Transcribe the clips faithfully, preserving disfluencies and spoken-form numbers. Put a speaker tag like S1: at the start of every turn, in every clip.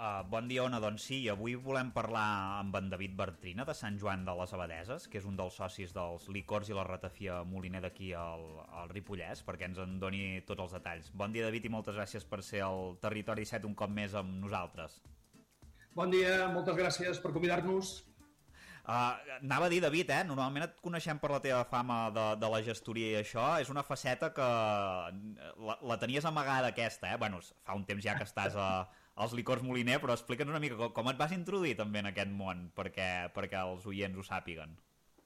S1: Uh, bon dia, Ona. Doncs sí, avui volem parlar amb en David Bartrina de Sant Joan de les Abadeses, que és un dels socis dels licors i la ratafia Moliner d'aquí al, al Ripollès, perquè ens en doni tots els detalls. Bon dia, David, i moltes gràcies per ser al Territori disset un cop més amb nosaltres.
S2: Bon dia, moltes gràcies per convidar-nos.
S1: Uh, anava a dir, David, eh? Normalment et coneixem per la teva fama de, de la gestoria i això. És una faceta que la, la tenies amagada, aquesta, eh? Bueno, fa un temps ja que estàs a, als licors Moliner, però explica'ns una mica com, com et vas introduir també en aquest món, perquè, perquè els oients ho sàpiguen.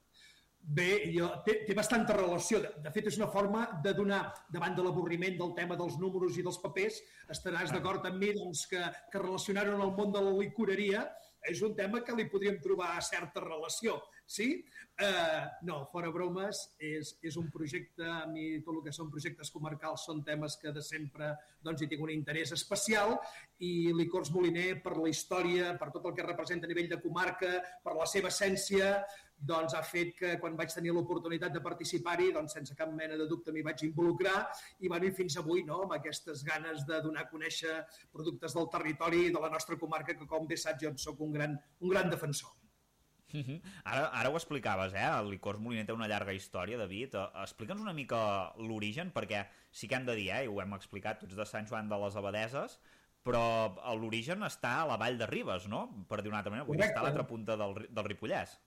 S2: Bé, jo, té, té bastanta relació. De, de fet, és una forma de donar, davant de l'avorriment del tema dels números i dels papers, estaràs d'acord amb mi doncs, que, que relacionar-ho en el món de la licoreria és un tema que li podríem trobar certa relació, sí? Uh, no, fora bromes, és, és un projecte, a mi tot el que són projectes comarcals són temes que de sempre doncs, hi tinc un interès especial, i Licors Moliner, per la història, per tot el que representa a nivell de comarca, per la seva essència, doncs ha fet que quan vaig tenir l'oportunitat de participar-hi, doncs sense cap mena de dubte m'hi vaig involucrar, i va venir fins avui, no?, amb aquestes ganes de donar a conèixer productes del territori de la nostra comarca, que com bé saps jo en soc un gran, un gran defensor.
S1: Uh-huh. Ara, ara ho explicaves, eh? El Licors Moliner té una llarga història, David. Explica'ns una mica l'origen, perquè sí que hem de dir, eh? I ho hem explicat, tots de Sant Joan de les Abadeses, però l'origen està a la Vall de Ribes, no? Per dir una altra manera, vull dir, està a l'altra punta del, del Ripollès.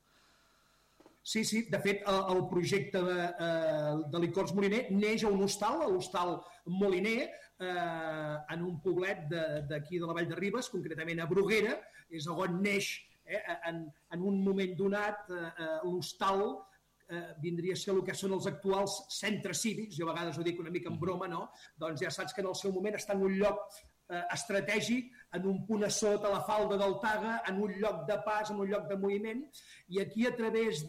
S2: Sí, sí, de fet el, el projecte de, eh, de Licors Moliner neix a un hostal, a l'hostal Moliner, eh, en un poblet d'aquí de, de la Vall de Ribes, concretament a Bruguera, és on neix, eh, en, en un moment donat, eh, l'hostal eh, vindria a ser el que són els actuals centres cívics, jo a vegades ho dic una mica en broma, no? Doncs ja saps que en el seu moment està en un lloc estratègic, en un punt a sota la falda del Taga, en un lloc de pas, en un lloc de moviment, i aquí a través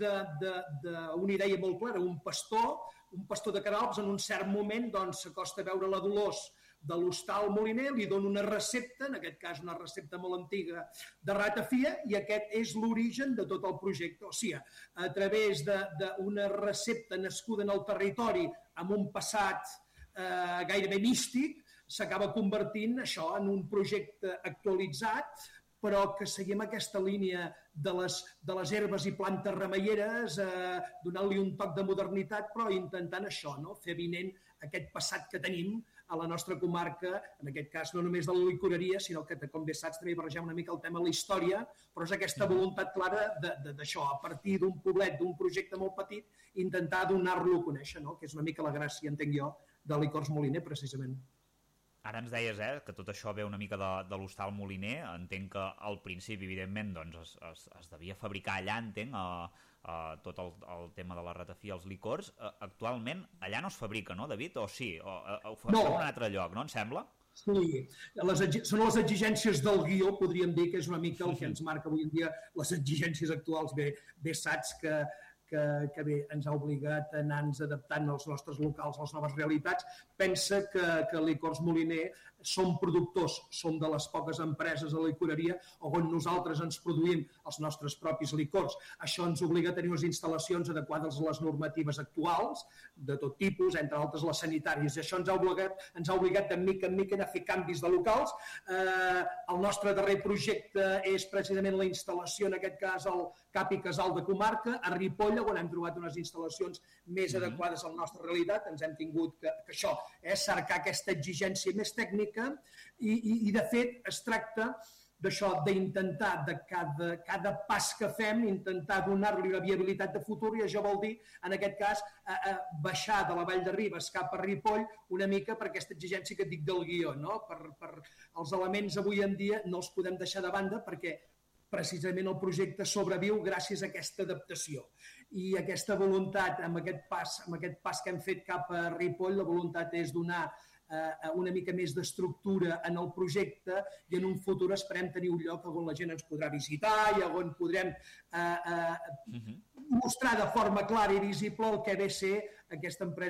S2: d'una idea molt clara, un pastor, un pastor de Queralbs, en un cert moment doncs s'acosta a veure la Dolors de l'hostal Moliner, li dona una recepta, en aquest cas una recepta molt antiga de ratafia, i aquest és l'origen de tot el projecte. O sigui, a través d'una recepta nascuda en el territori amb un passat eh, gairebé místic, s'acaba convertint això en un projecte actualitzat, però que seguim aquesta línia de les, de les herbes i plantes remeieres, eh, donant-li un toc de modernitat, però intentant això, no? Fer avinent aquest passat que tenim a la nostra comarca, en aquest cas no només de la licoreria, sinó que, com bé saps, també barregem una mica el tema de la història, però és aquesta voluntat clara d'això, a partir d'un poblet, d'un projecte molt petit, intentar donar-lo a conèixer, no? Que és una mica la gràcia, entenc jo, de Licors Moliner, precisament.
S1: Ara ens deies, eh, que tot això ve una mica de, de l'hostal Moliner. Entenc que al principi, evidentment, doncs, es, es, es devia fabricar allà, entenc, a, a tot el, el tema de la ratafia, els licors. A, actualment, allà no es fabrica, no, David? O sí? O, o ho fa no. En un altre lloc, no, em sembla?
S2: Sí, les, són les exigències del guió, podríem dir, que és una mica el que ens marca avui en dia les exigències actuals. Bé, bé saps que Que, que bé, ens ha obligat a anar-nos adaptant als nostres locals, a les noves realitats. Pensa que, que Licors Moliner som productors, som de les poques empreses de licoreria on nosaltres ens produïm els nostres propis licors. Això ens obliga a tenir unes instal·lacions adequades a les normatives actuals, de tot tipus, entre altres les sanitàries. I això ens ha obligat, ens ha obligat de mica en mica a fer canvis de locals. Eh, el nostre darrer projecte és precisament la instal·lació, en aquest cas, al Cap i Casal de Comarca, a Ripoll, on hem trobat unes instal·lacions més adequades a la nostra realitat. Ens hem tingut que, que això, eh, cercar aquesta exigència més tècnica i, i, i de fet, es tracta d'això, d'intentar, de cada, cada pas que fem, intentar donar-li la viabilitat de futur, i això vol dir, en aquest cas, a, a baixar de la Vall de Ribes cap a Ripoll una mica per aquesta exigència que et dic del guió, no? Per, per els elements avui en dia no els podem deixar de banda perquè precisament el projecte sobreviu gràcies a aquesta adaptació. I aquesta voluntat, amb aquest pas, amb aquest pas que hem fet cap a Ripoll, la voluntat és donar eh, una mica més d'estructura en el projecte i en un futur esperem tenir un lloc on la gent ens podrà visitar i on podrem eh, eh, uh-huh. mostrar de forma clara i visible el que ve ser aquesta empresa